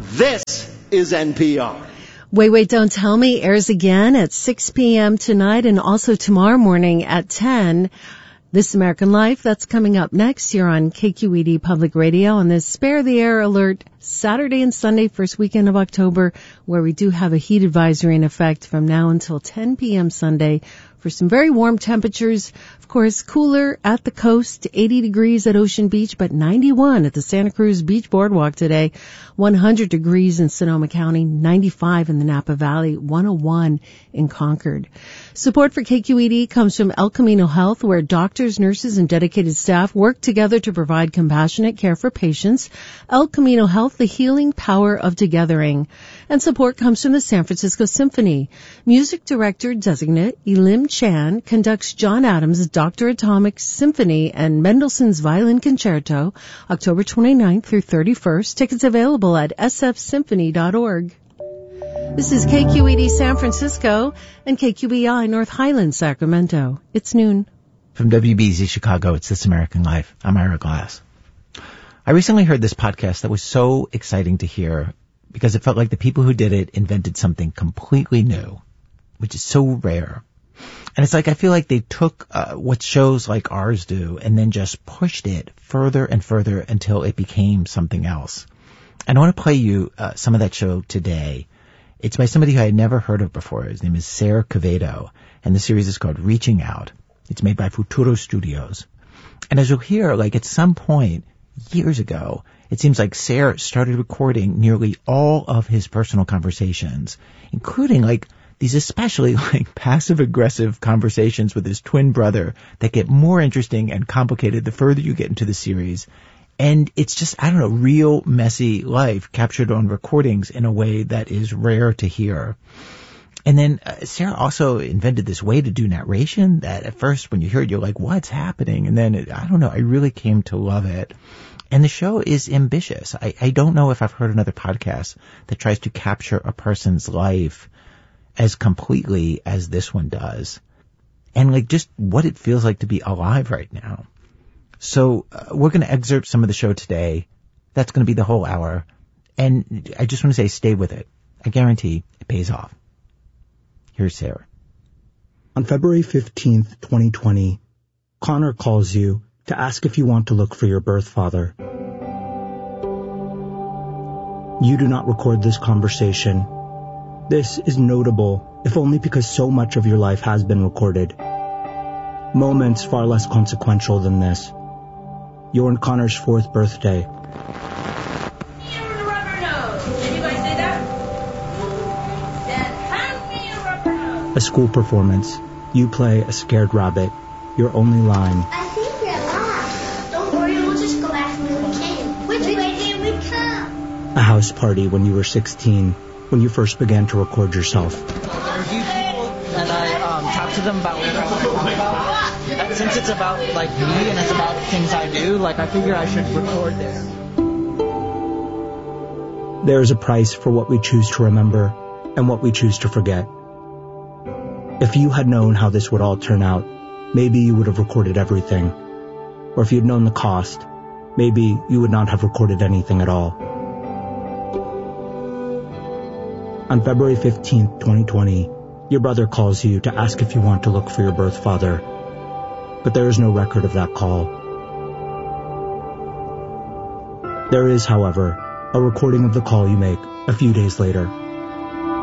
This is NPR. Wait, Don't Tell Me airs again at 6 p.m. tonight and also tomorrow morning at 10. This American Life, that's coming up next here on KQED Public Radio on this Spare the Air alert Saturday and Sunday, first weekend of October, where we do have a heat advisory in effect from now until 10 p.m. Sunday for some very warm temperatures. Of course, cooler at the coast, 80 degrees at Ocean Beach, but 91 at the Santa Cruz Beach Boardwalk today, 100 degrees in Sonoma County, 95 in the Napa Valley, 101 in Concord. Support for KQED comes from El Camino Health, where doctors, nurses, and dedicated staff work together to provide compassionate care for patients. El Camino Health, the healing power of togethering. And support comes from the San Francisco Symphony. Music director designate Elim Chan conducts John Adams' Dr. Atomic Symphony and Mendelssohn's Violin Concerto, October 29th through 31st. Tickets available at sfsymphony.org. This is KQED San Francisco and KQEI North Highlands, Sacramento. It's noon. From WBZ Chicago, it's This American Life. I'm Ira Glass. I recently heard this podcast that was so exciting to hear because it felt like the people who did it invented something completely new, which is so rare. And it's like, I feel like they took what shows like ours do and then just pushed it further and further until it became something else. And I want to play you some of that show today. It's by somebody who I had never heard of before. His name is Sayre Quevedo, and the series is called Reaching Out. It's made by Futuro Studios. And as you'll hear, like at some point years ago, it seems like Sayre started recording nearly all of his personal conversations, including like these especially like passive-aggressive conversations with his twin brother that get more interesting and complicated the further you get into the series. And it's just, I don't know, real messy life captured on recordings in a way that is rare to hear. And then Sayre also invented this way to do narration that at first when you hear it, you're like, what's happening? And then, I don't know, I really came to love it. And the show is ambitious. I don't know if I've heard another podcast that tries to capture a person's life as completely as this one does. And like just what it feels like to be alive right now. So we're going to excerpt some of the show today. That's going to be the whole hour. And I just want to say stay with it. I guarantee it pays off. Here's Sayre. On February 15th, 2020, Connor calls you to ask if you want to look for your birth father. You do not record this conversation. This is notable, if only because so much of your life has been recorded. Moments far less consequential than this. You're on Connor's 4th birthday. A school performance. You play a scared rabbit. Your only line. I think we're lost. Don't worry, we'll just go back the way we came. Which way did we come? A house party when you were 16, when you first began to record yourself. There are a few people that I talk to them about what I want to talk about. And since it's about like me and it's about things I do, like I figure I should record there. There is a price for what we choose to remember and what we choose to forget. If you had known how this would all turn out, maybe you would have recorded everything. Or if you'd known the cost, maybe you would not have recorded anything at all. On February 15th, 2020, your brother calls you to ask if you want to look for your birth father. But there is no record of that call. There is, however, a recording of the call you make a few days later.